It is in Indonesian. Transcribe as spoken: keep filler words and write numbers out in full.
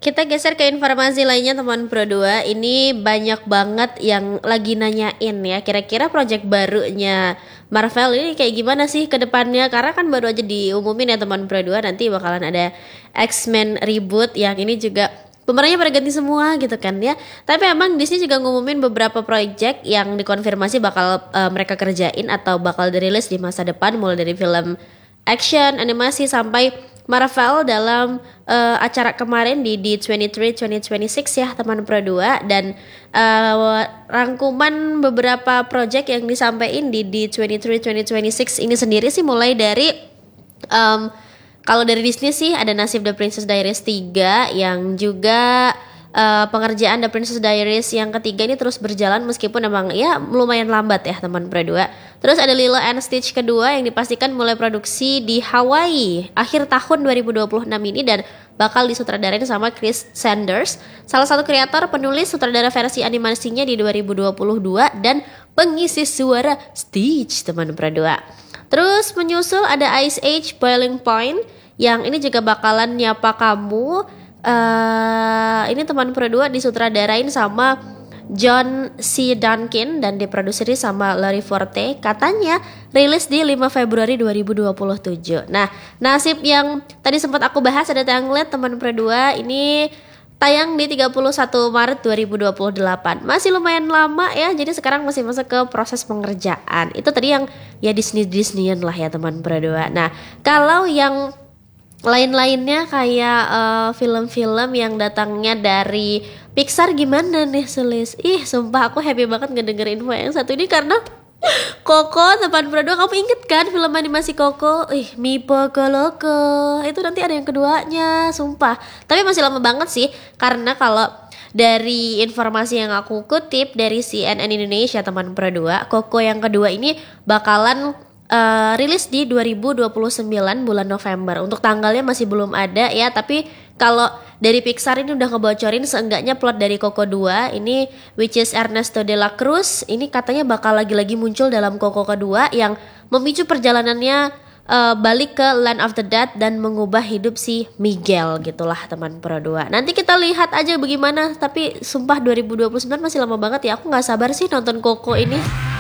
Kita geser ke informasi lainnya teman Pro dua. Ini banyak banget yang lagi nanyain ya, kira-kira project barunya Marvel ini kayak gimana sih ke depannya. Karena kan baru aja diumumin ya teman Pro dua, nanti bakalan ada X-Men reboot yang ini juga pemerannya pada ganti semua gitu kan ya. Tapi emang Disney juga ngumumin beberapa project yang dikonfirmasi bakal uh, mereka kerjain atau bakal dirilis di masa depan, mulai dari film action, animasi sampai Marvel dalam uh, acara kemarin di D twenty-three twenty twenty-six ya teman Pro dua, dan uh, rangkuman beberapa project yang disampaikan di D twenty-three twenty twenty-six ini sendiri sih mulai dari um, kalau dari Disney sih ada Nasib The Princess Diaries tiga yang juga Uh, pengerjaan The Princess Diaries yang ketiga ini terus berjalan meskipun emang ya lumayan lambat ya teman Pro dua. Terus ada Lilo and Stitch kedua yang dipastikan mulai produksi di Hawaii akhir tahun dua ribu dua puluh enam ini dan bakal disutradarain sama Chris Sanders, salah satu kreator, penulis, sutradara versi animasinya di dua ribu dua puluh dua dan pengisi suara Stitch teman Pro dua. Terus menyusul ada Ice Age Boiling Point yang ini juga bakalan nyapa kamu. Uh, ini teman Pro dua disutradarain sama John C. Duncan dan diproduseri sama Larry Forte. Katanya rilis di lima Februari dua ribu dua puluh tujuh. Nah, nasib yang tadi sempat aku bahas ada Tangled teman Pro dua ini tayang di tiga puluh satu Maret dua ribu dua puluh delapan. Masih lumayan lama ya. Jadi sekarang masih masuk ke proses pengerjaan. Itu tadi yang ya Disney-Disneyan lah ya teman Pro dua. Nah, kalau yang lain-lainnya kayak uh, film-film yang datangnya dari Pixar gimana nih Sulis? Ih sumpah aku happy banget ngedengerin info yang satu ini karena Coco teman Pro dua, kamu inget kan film animasi Coco? Ih Mi Poco Loco, itu nanti ada yang keduanya sumpah. Tapi masih lama banget sih, karena kalau dari informasi yang aku kutip dari C N N Indonesia teman Pro dua, Coco yang kedua ini bakalan Uh, rilis di dua ribu dua puluh sembilan bulan November. Untuk tanggalnya masih belum ada ya, tapi kalau dari Pixar ini udah ngebocorin seenggaknya plot dari Coco dua ini, which is Ernesto de la Cruz, ini katanya bakal lagi-lagi muncul dalam Coco kedua yang memicu perjalanannya uh, balik ke Land of the Dead dan mengubah hidup si Miguel gitulah teman Pro dua. Nanti kita lihat aja bagaimana, tapi sumpah dua ribu dua puluh sembilan masih lama banget ya, aku gak sabar sih nonton Coco ini.